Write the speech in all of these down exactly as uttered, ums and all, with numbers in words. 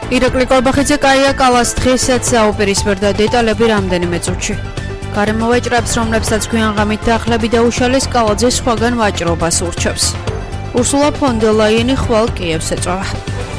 ირაკლი კორბახიძე კაია კალას დღესაც საუპირისპირდა დეტალები რამდენიმე წუთში. გარემო ვაჭრებს, რომლებსაც გვიან ღამით დახლები დაუშალეს, კალაძე სხვაგან ვაჭრობას ურჩევს. ურსულა ფონ დერ ლაიენი ხვალ კიევს ეწვევა.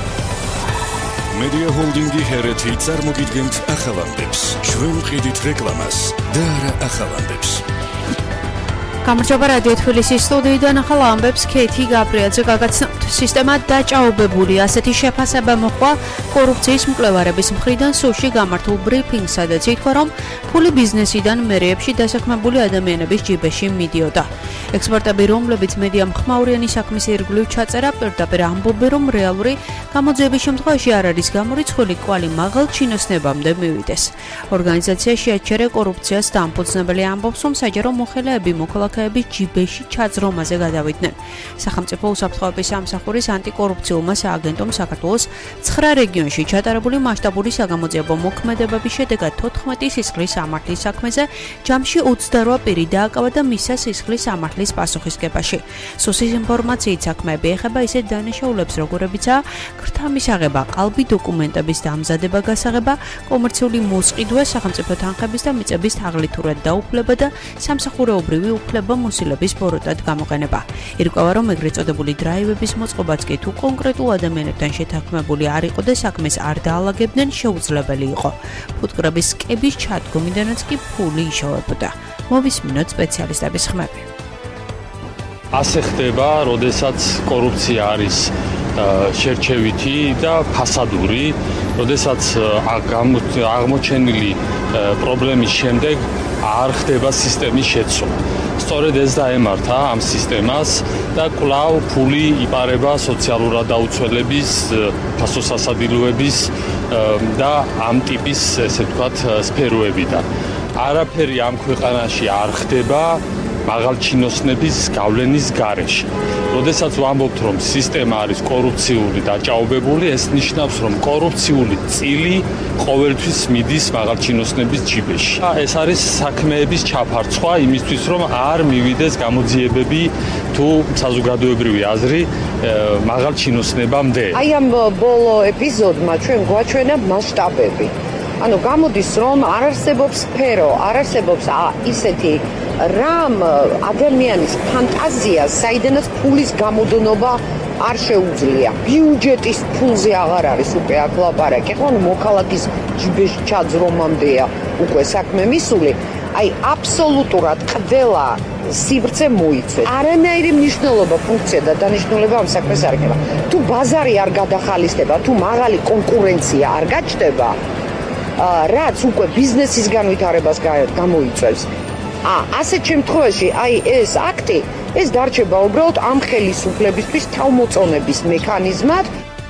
მედია ჰოლდინგი ჰერეთი წარმოგიდგენთ ახალამდებს. ჩვენ ვყიდით რეკლამას და არა ახალამდებს. გამარჯობა რადიო თბილისის სტუდიიდან ახალ ამბებს ქეთი გაბრიაძე გაგაცნობთ. სისტემა დაჭაობებული ასეთი შეფასება მოხდა კორუფციის მკვლევარების მხრიდან სულში გამართულ ბრიფინგს, სადაც ითქვა, რომ ფული ბიზნესიდან მერეებში დასაქმებული ადამიანების ჯიბეში მიდიოდა. ექსპერტები, რომლებიც მედია მხმაურიანი საქმის ირგვლივ ჩაწერა, პირდაპირ ამბობენ, რომ რეალური გამოძიების შემთხვევაში არ არის გამორიცხული კვალი მაღალ ჩინოსნებამდე მივიდეს. ორგანიზაცია შეაჩერა კორუფციას დამფუძნებელი ამბობს, რომ საჯარო მოხელეები მოქალაქეების ჯიბეში ჩაძრომაზე გადავიდნენ. სახელმწიფო უსაფრთხოების სამსახურის ანტიკორუფციულმა სააგენტომ საქართველოს ცხრა რეგიონში ჩატარებული მასშტაბური საგამოძიებო მოქმედებების შედეგად თოთხმეტი სისხლის სამართლის საქმეზე ჯამში ოცდაოთხ პირი დააკავა და მისცა სისხლის სამართლის პასუხისგებაში. სუსის ინფორმაციით საქმეები ეხება ისეთ დანაშაულებს, როგორებიცაა ქრთამისაღება, ყალბი დოკუმენტების დამზადება, გასაღება, კომერციული მოსყიდვა, სახელმწიფო თანხების და მიწების თაღლითურად დაუფლება და სამსახურეობრივი უფლება მოსილების ბოროტად გამოყენება. ირკვევა, რომ ეგრეთ წოდებული დრაივების მოწყობაც კი თუ კონკრეტულ ადამიანებთან შეთანხმებული არ იყო და საქმეს არ დაალაგებდნენ, შეუძლებელი იყო. ფუტკრების სკების ჩადგომიდანაც კი ფული იშოვებოდა. მოვისმინოთ სპეციალისტების ხმები. ასე ხდება, როდესაც კორუფცია არის შერჩევითი და ფასადური, როდესაც აღმოჩენილი პრობლემის შემდეგ არ ხდება სისტემის შეცვლა. სწორედ ეს დაემართა ამ სისტემას და კვლავ ფული იპარება სოციალურად დაუცველების, ფასოსასადილოების და ამ ტიპის, ესე ვთქვათ, სფეროებიდან. არაფერი ამ ქვეყანაში არ ხდება მაღალჩინოსნების გავლენის გარეშე. როდესაც ვამბობთ, რომ სისტემა არის კორუფციული და დაჭაობებული, ეს ნიშნავს, რომ კორუფციული წილი ყოველთვის მიდის მაღალჩინოსნების ჯიბეში. ეს არის საქმეების ჩაფარცხვა იმისთვის, რომ არ მივიდეს გამოძიებები თუ საზოგადოებრივი აზრი მაღალჩინოსნებამდე. აი ამ ბოლო ეპიზოდმა ჩვენ გვაჩვენა მასშტაბები. ანუ გამოდის, რომ არ არსებობს სფერო, არ არსებობს ისეთი რამ ადამიანის ფანტაზიას, საიდანაც ფულის გამოდნობა არ შეუძლია. ბიუჯეტის ფულზე აღარ არის უკვე აქ ლაპარაკი, ანუ მოქალაქის ჯიბეში ჩაძრომამდეა უკვე საქმე მისული. აი აბსოლუტურად ყველა სივრცე მოიცეს. არანაირი მნიშვნელობა, ფუნქცია და დანიშნულება ამ საქმეს არ იქნება. თუ ბაზარი არ გადახალისდება, თუ მაღალი კონკურენცია არ გაჩნდება, რაც უკვე ბიზნესის განვითარებას გამოიწვევს. ა ასეთ შემთხვევაში აი ეს აქტი ეს დარჩება უბრალოდ ამ ხელისუფლებისთვის თავმოწონების მექანიზმად.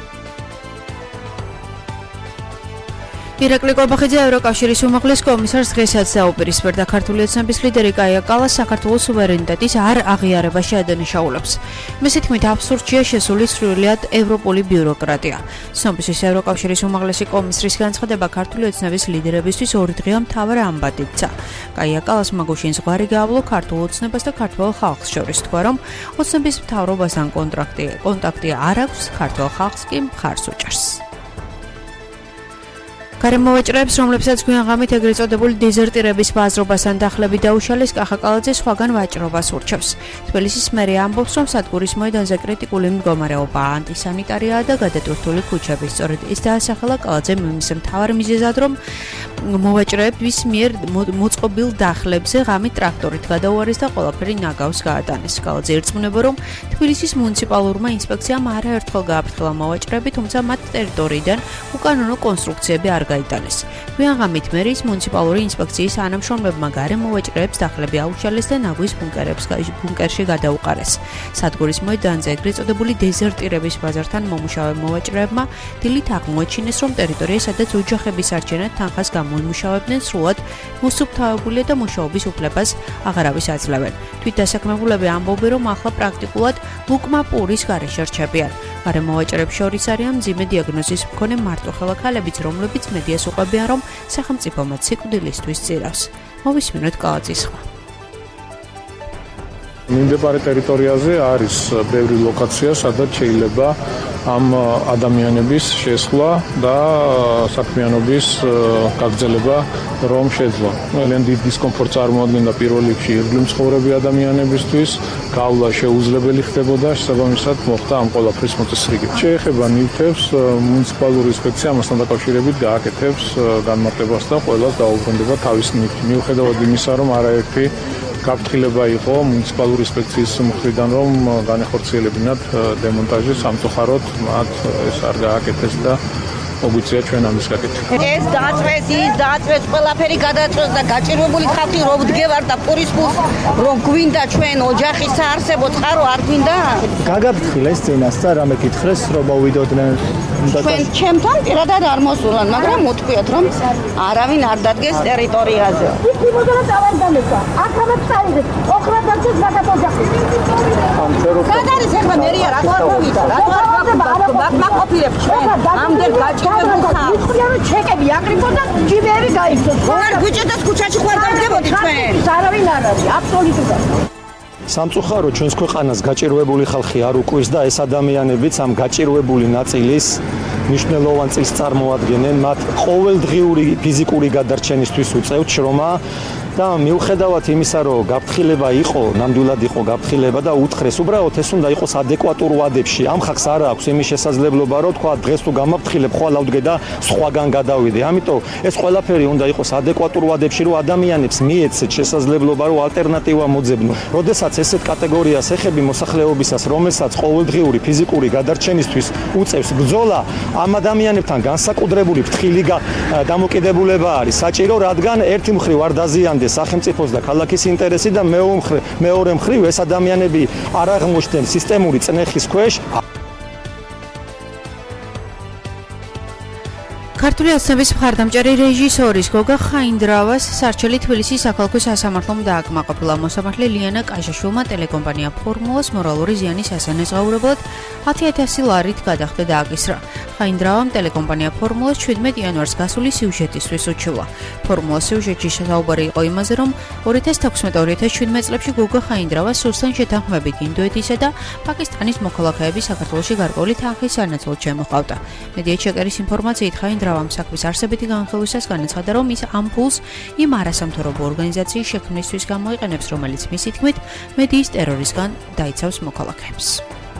ირაკლი კორბახიძე ევროკავშირის უმაღლეს კომისარს დღესაც საუპირისპირდა. ქართული ოცნების ლიდერი კაია კალას საქართველოს სუვერენიტეტის არ აღიარებაში ადანაშაულებს. მისი თქმით, აბსურდშია შესული სრულიად ევროპული ბიუროკრატია. ცნობისთვის ევროკავშირის უმაღლესი კომისრის განცხადება ქართული ოცნების ლიდერებისთვის ორი დღეა მთავარ ამბად იქცა. კაია კალას მაგუშინ ზღვარი გაავლო ქართულ ოცნებას და ქართველ ხალხს შორის, თქვა, რომ ოცნების მთავრობასთან კონტრაქტი კონტაქტი არ აქვს, ქართველ ხალხს კი მხარს უჭერს. გარემო ვაჭრებს, რომლებსაც გვიან ღამით ეგრეთ წოდებული დეზერტირების ბაზრობასთან დახლები დაუშალეს, კახა კალაძე სხვაგან ვაჭრობას ურჩევს. თბილისის მერია ამბობს, რომ სადგურის მოედანზე კრიტიკული მდგომარეობა, ანტისანიტარიაა და გადატვირთული ქუჩები. სწორედ ის დაასახელა კალაძემ იმის მთავარ მიზეზად, რომ მოვაჭრეების მიერ მოწყობილ დახლებზე ღამით ტრაქტორით გადაუარეს და ყველაფერი ნაგავს გაატანეს. კალაძე ირწმუნება, რომ თბილისის მუნიციპალურმა ინსპექციამ არაერთხელ გააფრთხილა მოვაჭრეები, თუმცა მათ ტერიტორიიდან უკანონო კონსტრუქციები არ გაიტანეს. გვიან ღამით მერიის მუნიციპალური ინსპექციის თანამშრომლებმა გარემო ვაჭრეებს დახლები აუშალეს და ნაგვის ბუნკერში გადაუყარეს. სადგურის მოედანზე ეგრეთ წოდებული დეზერტირების ბაზართან მომუშავე მოვაჭრეებმა დილით აღმოაჩინეს, რომ ტერიტორია, სადაც ოჯახების არჩენად თანხას გამოიმუშავებდნენ, სრულად მოსუფთავებულია და მუშაობის უფლებას აღარავის აძლევენ. თვით დასაქმებულები ამბობენ, რომ ახლა პრაქტიკულად ლუკმა პურის გარეშე რჩებიან. გარემო ვაჭრეებს შორის არიან მძიმე დიაგნოზის მქონე მარტოხელა ქალებიც, რომლებიც მედიას უყვებიან, რომ სახელმწიფო მათ სიკვდილისთვის წირავს. მოვისმინოთ კალაძის ხმა. მიმდებარე ტერიტორიაზე არის ბევრი ლოკაცია, სადაც შეიძლება ამ ადამიანების შესვლა და საქმიანობის გაგრძელება რომ შეძლო. ძალიან დიდ დისკომფორტს წარმოადგენდა პირველ რიგში ირგვლივ მცხოვრები ადამიანებისთვის, გავლა შეუძლებელი ხდებოდა, შესაბამისად მოხდა ამ ყველაფრის მოწესრიგება. შეეხება ნივთებს, მუნიციპალური ინსპექცია ამასთან დაკავშირებით გააკეთებს განმარტებას და ყველას დაუბრუნდება თავის ნივთი. მიუხედავად იმისა, რომ არაერთი გაფრთხილება იყო მუნიციპალური ინსპექციის მხრიდან, რომ განეხორციელებინათ დემონტაჟი, სამწუხაროდ მათ ეს არ გააკეთეს და მოგვიწია ჩვენ ამის გაკეთება. ეს დააწყვეს, ის დააწყვეს, ყველაფერი გადაწყვეს და გაჭირვებული ხალხი რომ დგევარ და პურის ფულს რომ გვინდა ჩვენ ოჯახის საარსებო წყარო არ გვინდა? გაგაფრთხილეს წინასწარ რამე კითხრეს რომ მოვიდოდნენ ჩვენ ჩემთან პირადად არ მოსულან, მაგრამ მოვთქვიათ რომ არავინ არ დადგეს ტერიტორიაზე. ვიქი მოდელა დავარდამეცა. აქამდე წაიღეთ. ოხრა დარჩეს გადათ ოჯახი. სად არის ახლა მერია რა გავიდა? რა ვაკმაყოფილებ ჩვენ? ამდენ გაჭირვებულ ხალხს. ვიქრიან რომ ჩეკები აკრიფონ და ჯიბეები გაიქცეს. ხარ გუჭედას ქუჩაში ხარ დავდებოდი ჩვენ. არავინ არ არის, აბსოლუტურად. სამწუხარო ჩვენს ქვეყანას გაჭირვებული ხალხი არ უკვირს და ეს ადამიანებიც ამ გაჭირვებული ნაწილის მნიშვნელოვან წილს წარმოადგენენ. მათ ყოველდღიური ფიზიკური გადარჩენისთვის უწევთ შრომა და მიუხედავად იმისა, რომ გაფრთხილება იყო, ნამდვილად იყო გაფრთხილება და უთხრეს, უბრალოდ ეს უნდა იყოს ადეკვატურ ვადებში. ამ ხალხს არ აქვს იმის შესაძლებლობა, რომ თქვა დღეს თუ გამაფრთხილებ, ხვალ ავდგე და სხვაგან გადავიდე. ამიტომ ეს ყველაფერი უნდა იყოს ადეკვატურ ვადებში, რომ ადამიანებს მიეცეთ შესაძლებლობა, რომ ალტერნატივა მოძებნონ. როდესაც ესეთ კატეგორიას ეხები მოსახლეობისას, რომელსაც ყოველდღიური ფიზიკური გადარჩენისთვის უწევს ბრძოლა, ამ ადამიანებთან განსაკუთრებული ფრთხილი დამოკიდებულება არის საჭირო, რადგან ერთი მხრივ არ დაზიანდეს სახელმწიფოს და ქალაქის ინტერესი და მეორე მხრივ ეს ადამიანები არ აღმოჩნდნენ სისტემური წნეხის ქვეშ. ქართული ოცნების მხარდამჭერი რეჟისორის გოგა ხაინდრავას სარჩელი თბილისის საქალაქო სასამართლომ დააკმაყოფილა. მოსამართლე ლიანა კაჟაშვილმა ტელეკომპანია ფორმულას მორალური ზიანის ასანაზღაურებლად ათი ათასი ლარით გადახდა და აკისრა. ხაინდრავამ ტელეკომპანია ფორმულას ჩვიდმეტ იანვარს გასული სიუჟეტისთვის უჩივლა. ფორმულას სიუჟეტში საუბარი იყო იმაზე, რომ ორი ათას თექვსმეტ ორი ათას შვიდმეტ წლებში გოგა ხაინდრავა სუსთან შეთანხმებით ინდოეთისა და პაკისტანის მოქალაქეების საქართველოში გარკვეული თანხის სანაცვლოდ შემოჰყავდა. მედია ჩეკერის ინფორმაციით ხაინდრავამ საქმის არსებითი განხილვისას განაცხადა, რომ ის ამ ფულს იმ არასამთავრობო ორგანიზაციის შექმნისთვის გამოიყენებს, რომელიც მისი თქმით მედიის ტერორისგან დაიცავს მოქალაქეებს.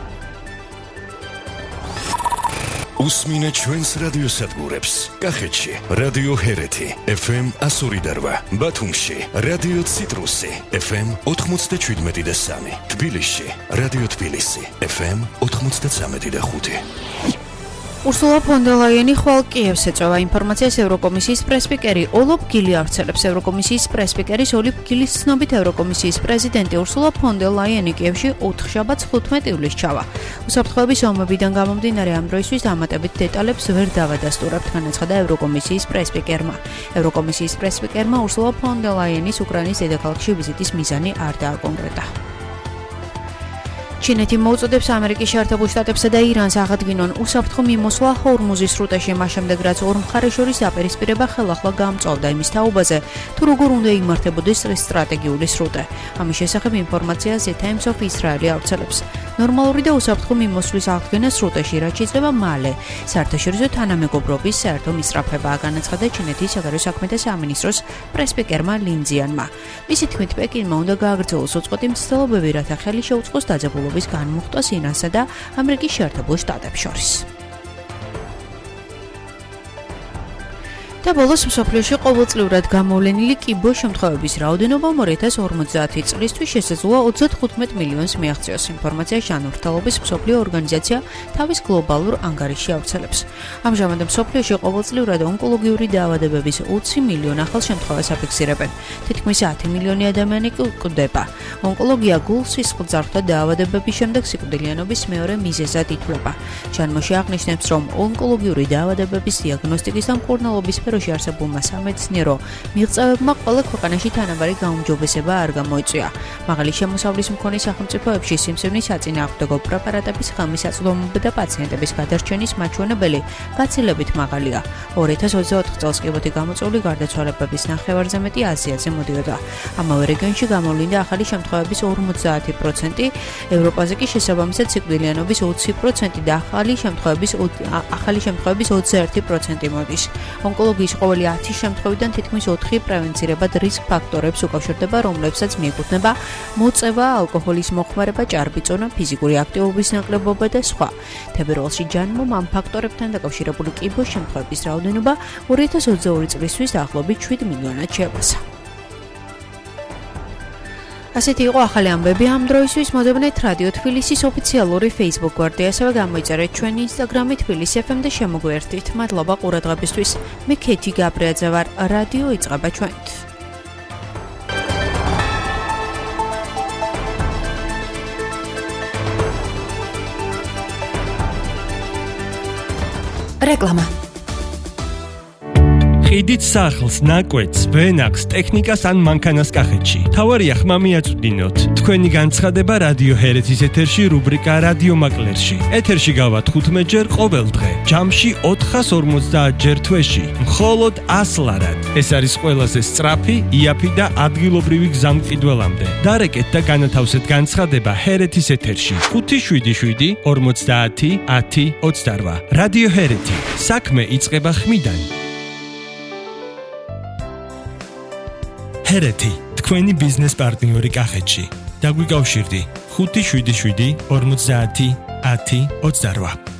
უსმინე ჩვენს რადიოსადგურებს. კახეთში რადიო ჰერეთი ეფ ემ ასორი და რვა, ბათუმში რადიო ციტრუსი ეფ ემ ოთხმოცდაშვიდმეტი და სამი, თბილისში რადიო თბილისი ეფ ემ ოთხმოცდაცამეტი და ხუთი. Ursula von der Leyen ხვალ კიევს ეწევა ინფორმაციას ევროკომისიის პრესპიკერი ოლოფ გილი აღწელებს. ევროკომისიის პრესპიკერის ოლოფ გილის ცნობით ევროკომისიის პრეზიდენტი Ursula von der Leyen კიევში ოთხშაბათს ხუთმეტ ივლისს ჩავა. უსაფრთხოების ომებიდან გამომდინარე ამ დროისთვის დამატებით დეტალებს ვერ დავადასტურებთ, განაცხადა ევროკომისიის პრესპიკერმა. ევროკომისიის პრესპიკერმა Ursula von der Leyenis უკრაინის დედაქალაქში ვიზიტის მიზანი არ დააკონკრეტა. ჩინეთი მოუწოდებს ამერიკის შეერთებულ შტატებსა და ირანს აღადგინონ უსაფრთხო მიმოსვლა ჰორმუზის სრუტეში, მას შემდეგ რაც ორ მხარეს შორის დაპირისპირება ხელახლა გამწვავდა იმის თაობაზე, თუ როგორ უნდა იმართებოდეს სტრატეგიული სრუტე. ამის შესახებ ინფორმაციას The Times of Israel ავრცელებს. ნორმალური და უსაფრთხო მიმოსვლის აღდგენა სრუტეში, რაც შეიძლება მალე საერთაშორისო თანამეგობრობის საერთო მისწრაფებაა, განაცხადა ჩინეთის საგარეო საქმეთა სამინისტროს პრესპიკერმა ლინ ძიანმა. მისი თქმით, პეკინმა უნდა გააგრძელოს უწყვეტი მცდელობები, რათა ხელი შეუწყოს დაძაბულობის განმუხტვას ირანსა და ამერიკის შეერთებულ შტატებს შორის. და ბოლოს მსოფლიოში ყოველწლიურად გამოვლენილი კიბო შემთხვევების რაოდენობა ორი ათას ორმოცდაათი წლისთვის შესაძლოა ოცდათხუთმეტ მილიონს მიაღწიოს. ინფორმაცია ჟანრთაობის მსოფლიო ორგანიზაცია თავის გლობალურ ანგარიშში ავრცელებს. ამჟამად მსოფლიოში ყოველწლიურად ონკოლოგიური დაავადებების ოცი მილიონი ახალ შემთხვევას აფიქსირებენ. თითქმის ათი მილიონი ადამიანი კვდება. ონკოლოგია გულ-სისხლძარღვთა დაავადებების შემდეგ სიკვდილიანობის მეორე მიზეზად ითვლება. ჟანრში აღნიშნებს, რომ ონკოლოგიური დაავადებების დიაგნოსტიკის და მკურნალობის სფეროში დროში არსებულმა სამეცნიერო მიღწევებმა ყველა ქვეყანაში თანაბარი გაუმჯობესება არ გამოიწვია. მაღალი შემოსავლის მქონე სახელმწიფოებში სიმსივნის საწინააღმდეგო პრეპარატების ხელმისაწვდომობა და პაციენტების გადარჩენის მაჩვენებელი გაცილებით მაღალია. ორი ათას ოცდაოთხ წელს კიბოთი გამოწვეული გარდაცვალებების ნახევარზე მეტი აზიაზე მოდიოდა. ამავე რეგიონში გამოვლინდა ახალი შემთხვევების ორმოცდაათი პროცენტი, ევროპაზე კი შესაბამისად სიკვდილიანობის ოცი პროცენტი და ახალი შემთხვევების ახალი შემთხვევების ოცდაერთი პროცენტი მოდის. ონკოლოგიის ყოველი ათი შემთხვევიდან თითქმის ოთხი პრევენცირებად რისკ ფაქტორებს უკავშირდება, რომლებსაც მიეკუთვნება მოწევა, ალკოჰოლის მოხმარება, ჭარბიწონა, ფიზიკური აქტივობის ნაკლებობა და სხვა. თებერვალში ჯანმომ ამ ფაქტორებთან დაკავშირებული კიბოს შემთხვევების რაოდენობა ორი ათას ოცდაორი წლისთვის დაახლოებით შვიდ მილიონად შეევასა. ასეთი იყო ახალი ამბები ამ დროისთვის. მოდებნეთ რადიო თბილისის ოფიციალური Facebook გვერდი, ასევე გამოიწერეთ ჩვენი Instagram-ი თბილისი ეფ ემ და შემოგვიერთდით. მადლობა ყურადღებისთვის. მე ქეთი გაბრიაძე ვარ. რადიო იწყება ჩვენით. რეკლამა. ხიდით სახლს, ნაკვეთს, ვენახს, ტექნიკას ან მანქანას კახეთში. თავარია ხმა მიაწვდინოთ. თქვენი განცხადება რადიო ჰერეთის ეთერში რუბრიკა რადიო მაკლერში. ეთერში გავა თხუთმეტ ჯერ ყოველ დღე. ჯამში ოთხას ორმოცდაათ ჯერ თვეში. მხოლოდ ას ლარად. ეს არის ყველაზე სწრაფი, იაფი და ადგილობრივი გზამკიდველამდე. დარეკეთ და განათავსეთ განცხადება ჰერეთის ეთერში. ხუთი შვიდი შვიდი ორმოცდაათი ათი ოცდარვა. რადიო ჰერეთი. საქმე იწყება ხმიდან. ჰერეთი, თქვენი ბიზნეს პარტნიორი კახეთში. დაგვიკავშირდი ხუთი შვიდი შვიდი ორმოცდაათი ათი ოცდარვა.